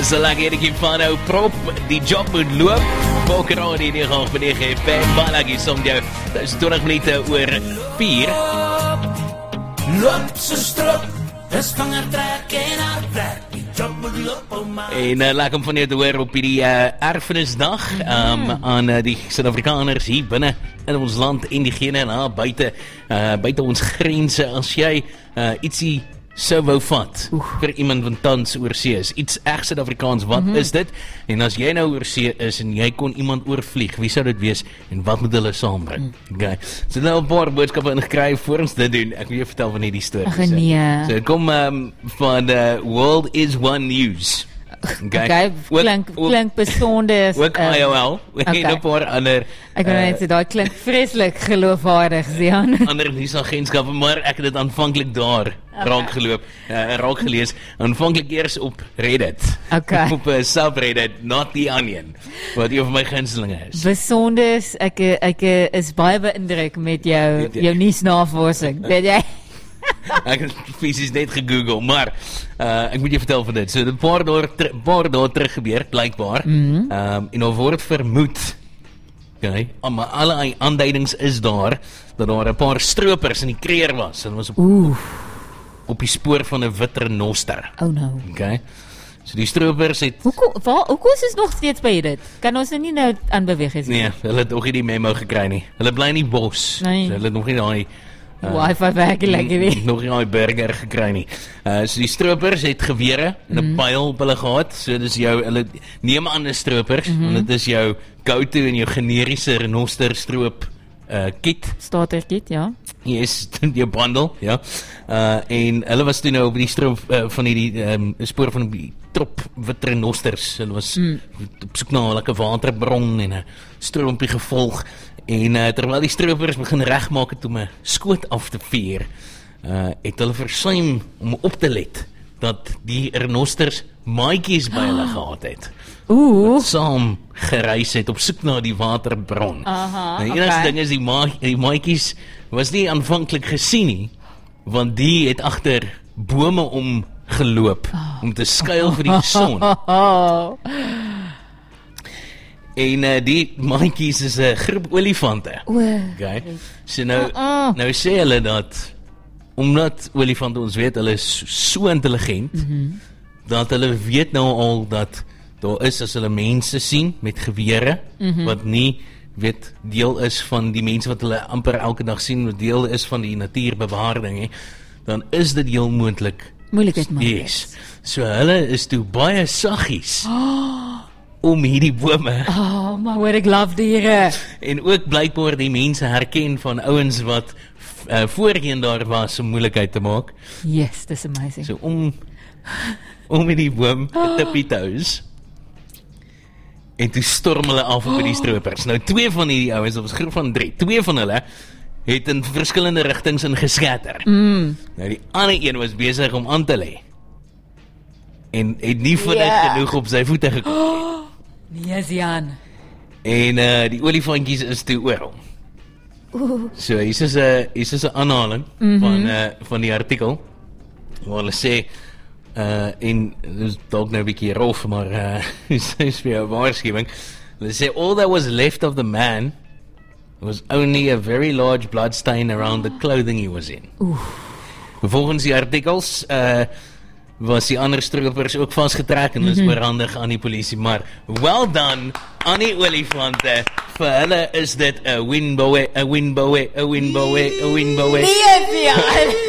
Dis 'n lekker etjie van ou prop, die job moet loop. Bokker die gaan vir die FM, Malagie som jou. Dis 20 minute oor 4. Loop so strop, dis vanger trek en hardwerk. Die job moet loop om maar. En lekker om van jou te hoor op hierdie erfenisdag aan die Suid-Afrikaners hier binne in ons land en diegene na buite ons grense. As jy ietsie sou wou vat vir iemand van tans oorsee is, iets reg Suid-Afrikaans, wat is dit? En as jy nou oorsee is en jy kon iemand oorvlieg, wie sou dit wees en wat moet hulle saambring? Okay. So nou 'n paar boodskappe ingekry voor ons dit doen. Ek wil jou vertel van hierdie storie. Ag nee. So kom van World is One News. Okay, klink besonder. Ook IOL, en 'n paar ander. Ek wil net sê, daai klink vreeslik geloofwaardig, Zian. Ander nuusagentskappe, maar ek het dit aanvanklik daar raak gelees. Aanvanklik eers op Reddit. Okay. Op 'n subreddit, Not the Onion, wat een van my gunstelinge is. Besonder, ek is baie beïndruk met jou nuusnavorsing. Weet jy? Ek het fisies net gegoogel, maar ek moet jou vertel van dit. So 'n paar dae terug gebeur, blykbaar. En daar word vermoed, okay, maar alle aanduidings is daar dat daar 'n paar stroopers in die kreer was. En was op die spoor van 'n wit renoster. Oh no. Okay. So die stroopers het Hoekom is nog steeds by dit? Kan ons nou nie aanbeweeg is nie? Nee, hulle het nog nie die memo gekry nie. Hulle bly in die bos. Nee. So hulle het nog nie daai Wi-Fi werk lekker nie. Nog nie daai burger gekry nie. So die stroopers het gewere en 'n pyl op hulle gehad. So dis hulle neem aan 'n stroopers, want dit is jou go-to en jou generiese renoster stroop kit. Starter kit, ja. Yes, jou bundle, ja. En hulle was toe nou op die stroop van hierdie spoor van die trop wit renosters. Hulle was op soek na 'n lekker waterbron en 'n stroompie gevolg. En terwyl die stroopers begin regmaak het om 'n skoot af te vuur, het hulle versuim om op te let dat die renosters maatjies by hulle gehad het. Wat saam gereis het op soek na die waterbron. Die enigste ding is die maatjies was nie aanvanklik gesien nie, want die het agter bome omgeloop om te skuil vir die son. En die maatjies is 'n groep olifante. Okay. So nou sê hulle dat omdat olifante, ons weet hulle is so intelligent, dat hulle weet nou al dat daar is, as hulle mense sien met gewere, wat nie weet deel is van die mense wat hulle amper elke dag sien, wat deel is van die natuurbewaarding, dan is dit heel moontlik. Moeilikheid maak. Yes. So hulle is toe baie saggies om hierdie bome. Maar hoor ek love diere. En ook blykbaar die mense herken van ouens wat voorheen daar was om moeilikheid te maak. Yes, this is amazing. So om in die boom tippie toes. En toe storm hulle af op die stroopers. Nou 2 van die ouens, dit was 'n groep van 3. 2 van hulle het in verskillende rigtings ingeskatter. Nou die ander een was besig om aan te lê. En het nie vinnig genoeg op sy voete gekom nie. Nee, Jan. En die olifantjies is toe oor hom. So hier is 'n aanhaling van die artikel waar hulle sê en dis dalk nou 'n bietjie rof, maar is vir 'n waarskuwing. Hulle sê all that was left of the man was only a very large blood stain around the clothing he was in. Volgens die artikels was die ander stroopers ook vasgetrek en is oorhandig aan die polisie, maar well done aan die olifante. Vir hulle is dit 'n win boy, 'n win boy, 'n win boy, 'n win boy. Nee,